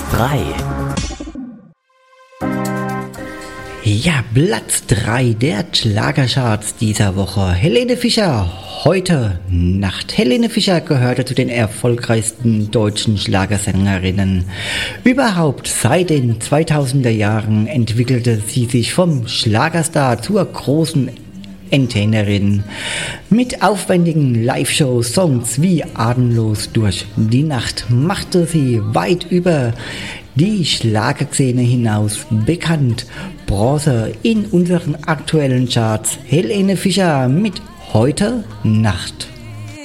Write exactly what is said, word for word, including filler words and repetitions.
drei. Ja, Platz drei der Schlagercharts dieser Woche. Helene Fischer, Heute Nacht. Helene Fischer gehörte zu den erfolgreichsten deutschen Schlagersängerinnen. Überhaupt seit den zweitausender Jahren entwickelte sie sich vom Schlagerstar zur großen Entertainerin. Mit aufwendigen Live-Shows, Songs wie Atemlos durch die Nacht machte sie weit über die Schlagerszene hinaus bekannt. Bronze in unseren aktuellen Charts. Helene Fischer mit Heute Nacht.